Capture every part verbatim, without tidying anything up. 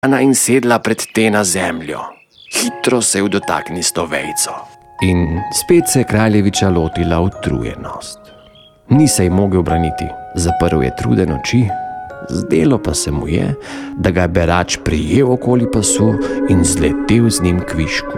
in sedla pred te na zemljo. Hitro se je dotaknil s to vejico. In spet se je kraljeviča lotila utrujenost. Ni se ji mogel braniti, zaprl je truden oči, zdelo pa se mu je, da ga je berač prijel okoli pasu in zletel z njim k višku.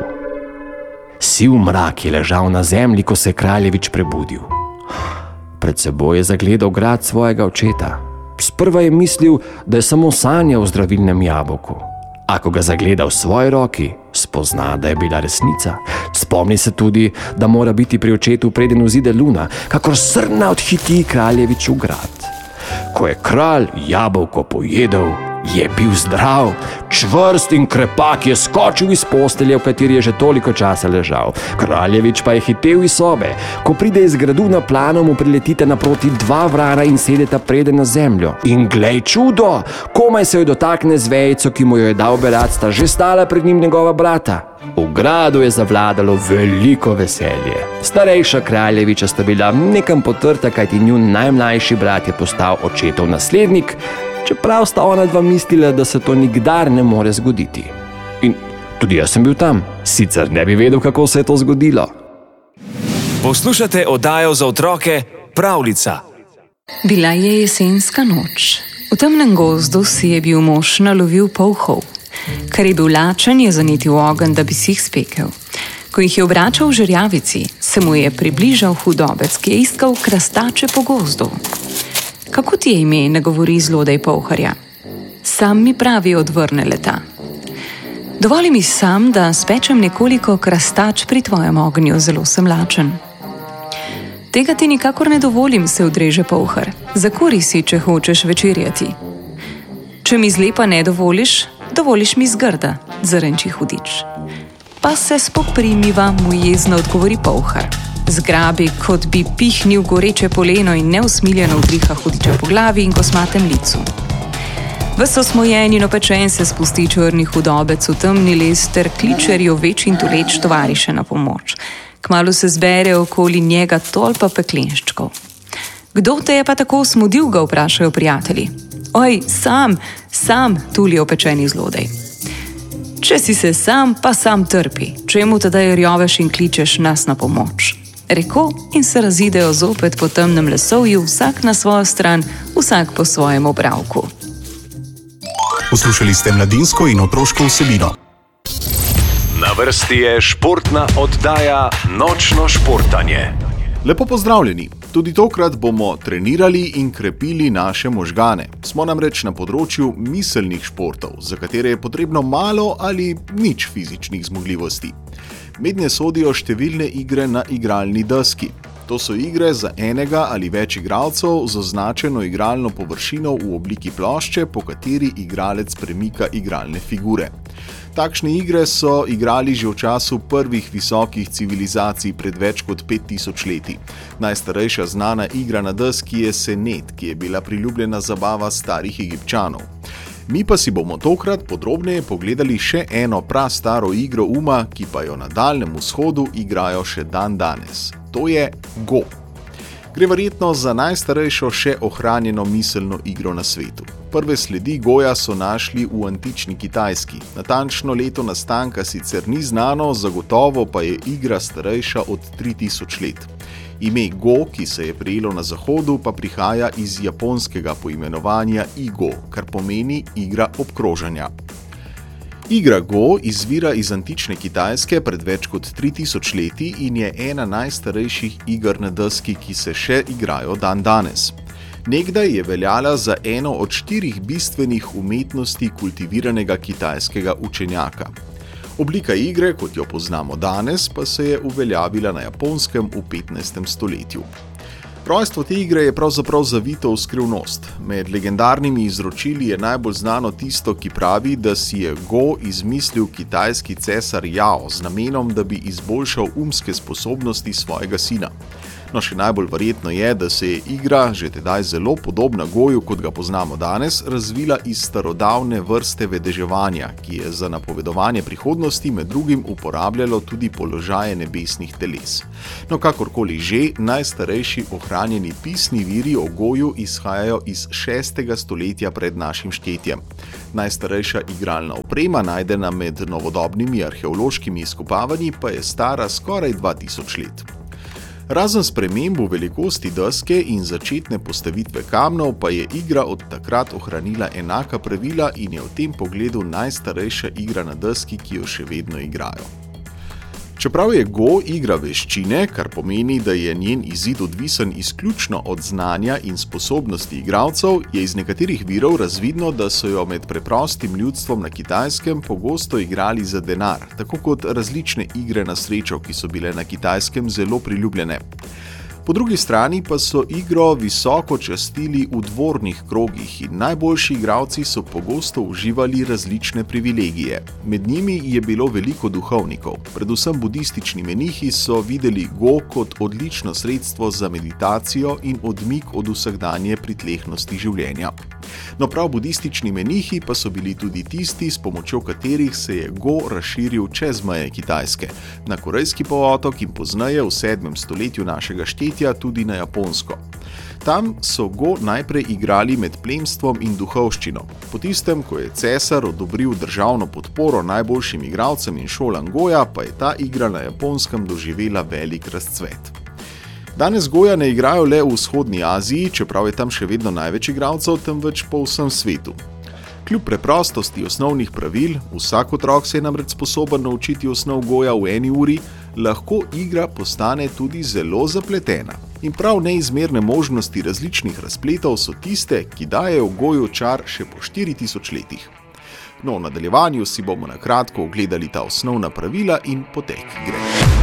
Siv mrak je ležal na zemlji, ko se je kraljevič prebudil. Pred seboj je zagledal grad svojega očeta. Sprva je mislil, da je samo sanjal o zdravilnem jabolku. A ko ga zagleda v svoji roki, spozna, da je bila resnica. Spomni se tudi, da mora biti pri očetu, preden vzide luna, kakor srna odhiti kraljevič v grad. Ko je kralj jabolko pojedel, je bil zdrav, čvrst in krepak, je skočil iz postelje, v kateri je že toliko časa ležal. Kraljevič pa je hitel iz sobe. Ko pride iz gradu na plano, mu priletita naproti dva vrana in sedeta preden na zemljo. In glej čudo, komaj se jo dotakne z vejico, ki mu jo je dal berač, sta že stala pred njim njegova brata. V gradu je zavladalo veliko veselje. Starejša kraljeviča sta bila nekam potrta, kajti njun najmlajši brat je postal očetov naslednik, čeprav sta ona dva mislila, da se to nikdar ne more zgoditi. In tudi jaz sem bil tam, sicer ne bi vedel, kako se je to zgodilo. Poslušate oddajo za otroke Pravljica. Bila je jesenska noč. V temnem gozdu si je bil mož nalovil polhov. Ker je bil lačen, je zanetil ogenj, da bi si jih spekel. Ko jih je obračal v žerjavici, se mu je približal hudobec, ki je iskal krastače po gozdu. Kako ti je ime, ne govori zlodej polharja? Sam mi pravi, odvrne leta. Dovoli mi sam, da spečem nekoliko krastač pri tvojem ognju, zelo sem lačen. Tega ti nikakor ne dovolim, se odreže polhar. Zakuri si, če hočeš večerjati. Če mi zlepa ne dovoliš, dovoliš mi zgrda, zarenči hudič. Pa se spoprimiva, mu jezno odgovori polhar. Zgrabi, kot bi pihnil goreče poleno in neusmiljeno vdriha hudiča po glavi in kosmatem licu. Ves osmojen in opečen se spusti črni hudobec v temni les ter kliče rjoveč in tuleč tovariše na pomoč. Kmalu se zbere okoli njega tolpa peklenščkov. Kdo te je pa tako smudil, ga vprašajo prijatelji. Oj, sam, sam, tuli opečeni zlodej. Če si se sam, pa sam trpi. Čemu tedaj rjoveš in kličeš nas na pomoč? Reko in se razidejo zopet po temnem lesovju, vsak na svojo stran, vsak po svojem obravku. Poslušali ste mladinsko in otroško vsebino. Na vrsti je športna oddaja Nočno športanje. Lepo pozdravljeni. Tudi tokrat bomo trenirali in krepili naše možgane. Smo namreč na področju miselnih športov, za katere je potrebno malo ali nič fizičnih zmogljivosti. Mednje sodijo številne igre na igralni deski. To so igre za enega ali več igralcev z označeno igralno površino v obliki plošče, po kateri igralec premika igralne figure. Takšne igre so igrali že v času prvih visokih civilizacij pred več kot pet tisoč leti. Najstarejša znana igra na deski je senet, ki je bila priljubljena zabava starih Egipčanov. Mi pa si bomo tokrat podrobneje pogledali še eno prastaro igro uma, ki pa jo na Daljnem vzhodu igrajo še dan danes. To je Go. Gre verjetno za najstarejšo še ohranjeno miselno igro na svetu. Prve sledi Goja so našli v antični Kitajski. Natančno leto nastanka sicer ni znano, zagotovo pa je igra starejša od tri tisoč let. Ime Go, ki se je prijelo na zahodu, pa prihaja iz japonskega poimenovanja Igo, kar pomeni igra obkrožanja. Igra Go izvira iz antične Kitajske pred več kot tri tisoč leti in je ena najstarejših iger na deski, ki se še igrajo dan danes. Nekdaj je veljala za eno od štirih bistvenih umetnosti kultiviranega kitajskega učenjaka. Oblika igre, kot jo poznamo danes, pa se je uveljavila na Japonskem v petnajstem stoletju. Rojstvo te igre je pravzaprav zavito v skrivnost. Med legendarnimi izročili je najbolj znano tisto, ki pravi, da si je Go izmislil kitajski cesar Jao z namenom, da bi izboljšal umske sposobnosti svojega sina. No, še najbolj verjetno je, da se je igra, že tedaj zelo podobna goju, kot ga poznamo danes, razvila iz starodavne vrste vedeževanja, ki je za napovedovanje prihodnosti med drugim uporabljalo tudi položaje nebesnih teles. No, kakorkoli že, najstarejši ohranjeni pisni viri o goju izhajajo iz šestega stoletja pred našim štetjem. Najstarejša igralna oprema, najdena med novodobnimi arheološkimi izkopavanji, pa je stara skoraj dva tisoč let. Razen sprememb v velikosti deske in začetne postavitve kamnov, pa je igra od takrat ohranila enaka pravila in je v tem pogledu najstarejša igra na deski, ki jo še vedno igrajo. Čeprav je Go igra veščine, kar pomeni, da je njen izid odvisen izključno od znanja in sposobnosti igralcev, je iz nekaterih virov razvidno, da so jo med preprostim ljudstvom na Kitajskem pogosto igrali za denar, tako kot različne igre na srečo, ki so bile na Kitajskem zelo priljubljene. Po drugi strani pa so igro visoko častili v dvornih krogih in najboljši igralci so pogosto uživali različne privilegije. Med njimi je bilo veliko duhovnikov. Predvsem budistični menihi so videli Go kot odlično sredstvo za meditacijo in odmik od vsakdanje pritlehnosti življenja. No, prav budistični menihi pa so bili tudi tisti, s pomočjo katerih se je Go razširil čez meje Kitajske, na Korejski polotok in pozneje v sedmem stoletju našega štetja tudi na Japonsko. Tam so Go najprej igrali med plemstvom in duhovščino. Po tistem, ko je cesar odobril državno podporo najboljšim igralcem in šolam Goja, pa je ta igra na Japonskem doživela velik razcvet. Danes Goja ne igrajo le v vzhodni Aziji, čeprav je tam še vedno največ igralcev, temveč po vsem svetu. Kljub preprostosti osnovnih pravil, vsak otrok se je namreč sposoben naučiti osnov Goja v eni uri, lahko igra postane tudi zelo zapletena. In prav neizmerne možnosti različnih razpletov so tiste, ki dajejo Goju čar še po štiri tisoč letih. No, v nadaljevanju si bomo na kratko ogledali ta osnovna pravila in potek igre.